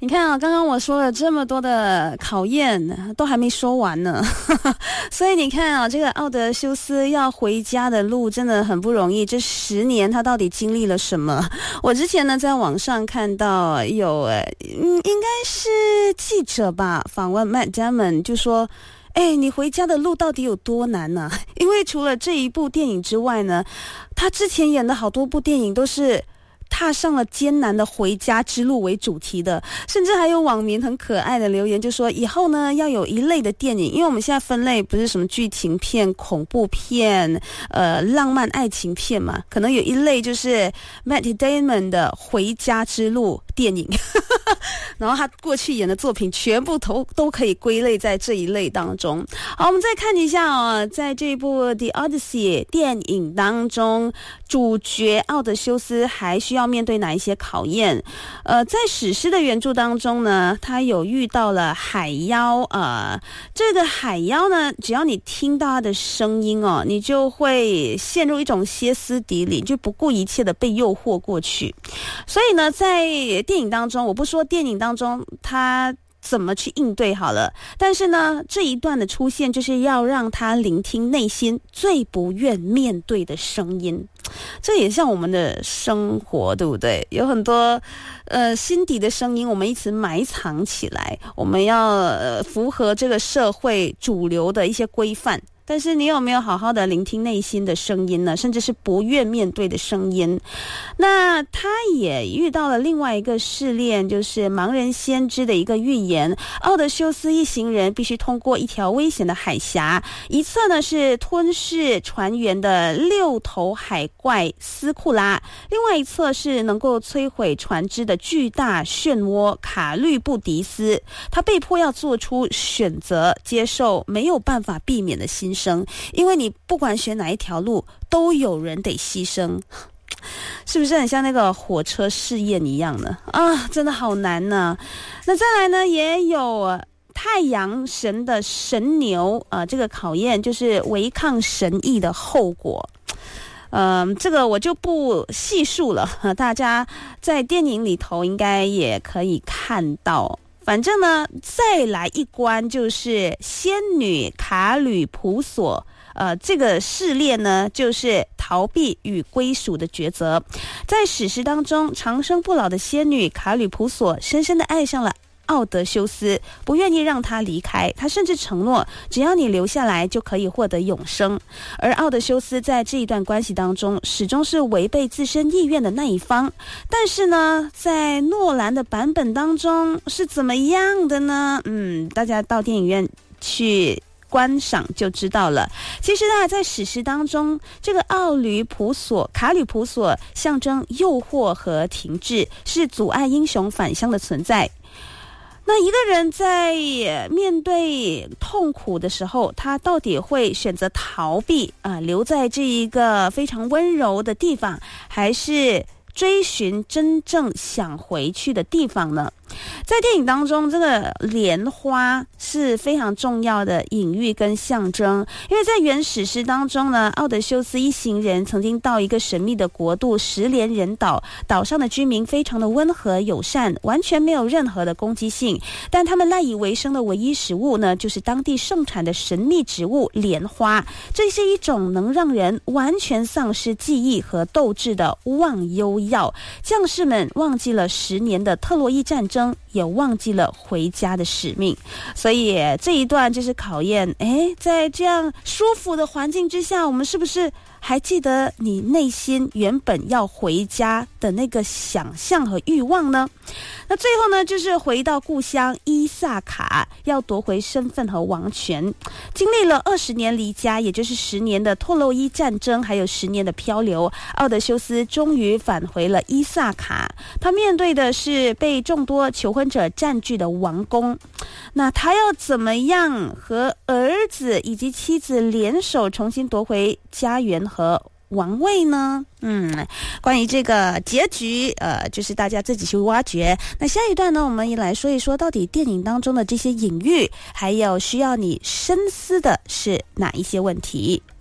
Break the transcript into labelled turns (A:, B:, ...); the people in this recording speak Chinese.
A: 你看啊，刚刚我说了这么多的考验，都还没说完呢。所以你看啊，这个奥德修斯要回家的路真的很不容易。这10年他到底经历了什么？我之前呢在网上看到有应该是记者吧，访问 Matt Damon 就说。你回家的路到底有多难呢？因为除了这一部电影之外呢，他之前演的好多部电影都是踏上了艰难的回家之路为主题的，甚至还有网民很可爱的留言就说以后呢要有一类的电影，因为我们现在分类不是什么剧情片、恐怖片、浪漫爱情片嘛，可能有一类就是 Matt Damon 的回家之路电影然后他过去演的作品全部都可以归类在这一类当中。好，我们再看一下哦，在这一部 The Odyssey 电影当中，主角奥德修斯还需要面对哪一些考验？在史诗的原著当中呢，他有遇到了海妖。这个海妖呢，只要你听到他的声音哦，你就会陷入一种歇斯底里，就不顾一切的被诱惑过去。所以呢，在电影当中，我不说电影当中他怎么去应对好了，但是呢，这一段的出现就是要让他聆听内心最不愿面对的声音。这也像我们的生活，对不对？有很多心底的声音我们一直埋藏起来，我们要符合这个社会主流的一些规范，但是你有没有好好的聆听内心的声音呢？甚至是不愿面对的声音。那他也遇到了另外一个试炼，就是盲人先知的一个预言。奥德修斯一行人必须通过一条危险的海峡，一侧呢是吞噬船员的6头海怪斯库拉，另外一侧是能够摧毁船只的巨大漩涡卡律布迪斯。他被迫要做出选择，接受没有办法避免的牺牲，因为你不管选哪一条路都有人得牺牲。是不是很像那个火车试验一样呢？真的好难呢。那再来呢，也有太阳神的神牛，这个考验就是违抗神意的后果。这个我就不细数了，大家在电影里头应该也可以看到。反正呢，再来一关就是仙女卡吕普索。这个试炼呢，就是逃避与归属的抉择。在史诗当中，长生不老的仙女卡吕普索深深地爱上了奥德修斯，不愿意让他离开，他甚至承诺只要你留下来就可以获得永生。而奥德修斯在这一段关系当中始终是违背自身意愿的那一方。但是呢，在诺兰的版本当中是怎么样的呢？大家到电影院去观赏就知道了。其实呢，在史诗当中，这个卡吕普索象征诱惑和停滞，是阻碍英雄返乡的存在。那一个人在面对痛苦的时候，他到底会选择逃避留在这一个非常温柔的地方，还是追寻真正想回去的地方呢？在电影当中，这个莲花是非常重要的隐喻跟象征，因为在原史诗当中呢，奥德修斯一行人曾经到一个神秘的国度石莲人岛，岛上的居民非常的温和友善，完全没有任何的攻击性，但他们赖以为生的唯一食物呢，就是当地盛产的神秘植物莲花。这是一种能让人完全丧失记忆和斗志的忘忧药。将士们忘记了10年的特洛伊战争，也忘记了回家的使命。所以这一段就是考验，在这样舒服的环境之下，我们是不是还记得你内心原本要回家的那个想象和欲望呢？那最后呢，就是回到故乡伊萨卡，要夺回身份和王权。经历了20年离家，也就是10年的特洛伊战争，还有10年的漂流，奥德修斯终于返回了伊萨卡。他面对的是被众多求婚者占据的王宫。那他要怎么样和儿子以及妻子联手重新夺回家园和王位呢？关于这个结局就是大家自己去挖掘。那下一段呢，我们也来说一说到底电影当中的这些隐喻，还有需要你深思的是哪一些问题。